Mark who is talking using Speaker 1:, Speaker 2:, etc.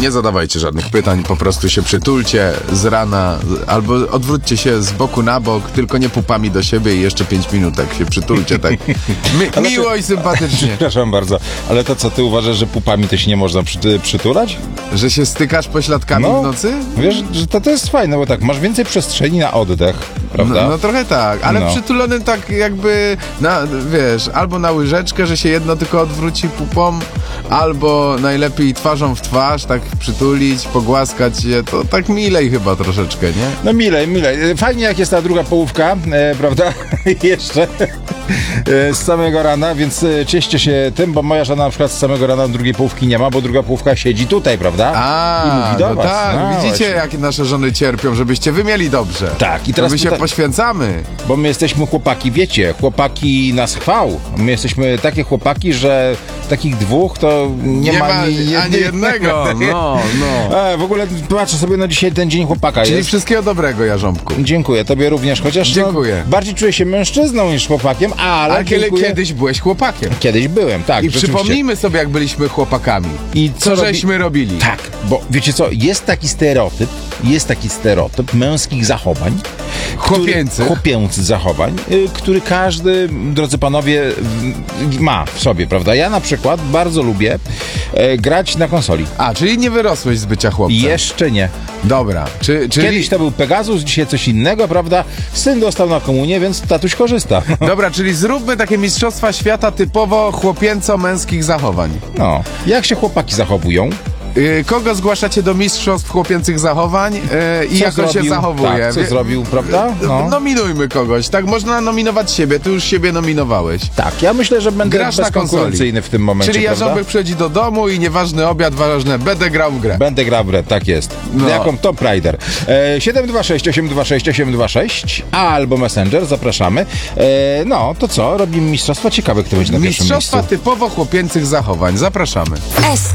Speaker 1: Nie zadawajcie żadnych pytań, po prostu się przytulcie z rana, albo odwróćcie się z boku na bok, tylko nie pupami do siebie i jeszcze 5 minutek się przytulcie tak miło i sympatycznie.
Speaker 2: Przepraszam bardzo, ale to co, ty uważasz, że pupami to się nie można przytulać?
Speaker 1: Że się stykasz pośladkami w nocy?
Speaker 2: Wiesz, że to jest fajne, bo tak, masz więcej przestrzeni na oddech, prawda?
Speaker 1: No trochę tak, ale przytulonym tak jakby, wiesz, albo na łyżeczkę, że się jedno tylko odwróci pupą, albo najlepiej twarzą w twarz, tak przytulić, pogłaskać je, to tak milej chyba troszeczkę, nie?
Speaker 2: No milej. Fajnie jak jest ta druga połówka, prawda? Jeszcze z samego rana, więc cieszcie się tym, bo moja żona na przykład z samego rana drugiej połówki nie ma, bo druga połówka siedzi tutaj, prawda? I mówi do was.
Speaker 1: Tak, widzicie
Speaker 2: właśnie.
Speaker 1: jak nasze żony cierpią, żebyście wy mieli dobrze.
Speaker 2: Tak, i teraz
Speaker 1: my się poświęcamy.
Speaker 2: Bo my jesteśmy chłopaki, wiecie, chłopaki nas chwał. My jesteśmy takie chłopaki, że takich dwóch to nie ma
Speaker 1: ani jednego. No.
Speaker 2: W ogóle patrzę sobie na dzisiaj ten dzień chłopaka.
Speaker 1: Czyli
Speaker 2: jest.
Speaker 1: wszystkiego dobrego, Jarząbku.
Speaker 2: Dziękuję, tobie również, chociaż
Speaker 1: Dziękuję.
Speaker 2: Bardziej czuję się mężczyzną niż chłopakiem, ale
Speaker 1: kiedyś byłeś chłopakiem.
Speaker 2: Kiedyś byłem, tak.
Speaker 1: I przypomnijmy sobie, jak byliśmy chłopakami.
Speaker 2: I
Speaker 1: co żeśmy robili.
Speaker 2: Tak, bo wiecie co, jest taki stereotyp męskich zachowań. Chłopięcych zachowań, który każdy, drodzy panowie, ma w sobie, prawda? Ja na przykład bardzo lubię grać na konsoli.
Speaker 1: Czyli nie wyrosłeś z bycia chłopcem?
Speaker 2: Jeszcze nie.
Speaker 1: Dobra. Czyli...
Speaker 2: Kiedyś to był Pegasus, dzisiaj coś innego, prawda? Syn dostał na komunię, więc tatuś korzysta.
Speaker 1: Dobra, czyli zróbmy takie mistrzostwa świata typowo chłopięco-męskich zachowań.
Speaker 2: No. Jak się chłopaki zachowują?
Speaker 1: Kogo zgłaszacie do mistrzostw chłopięcych zachowań i jak on się zachowuje?
Speaker 2: Tak, co zrobił, prawda? No.
Speaker 1: Nominujmy kogoś, tak? Można nominować siebie, ty już siebie nominowałeś.
Speaker 2: Tak, ja myślę, że będę bezkonkurencyjny w tym momencie,
Speaker 1: czyli
Speaker 2: prawda?
Speaker 1: Jarząbek przychodzi do domu i nieważny obiad, ważne, będę grał w grę.
Speaker 2: Będę grał w grę, tak jest. Jaką Top Rider. 726 826 826 albo Messenger, zapraszamy. To co? Robimy mistrzostwa? Ciekawe, kto będzie na pierwszym miejscu.
Speaker 1: Mistrzostwa typowo chłopięcych zachowań, zapraszamy.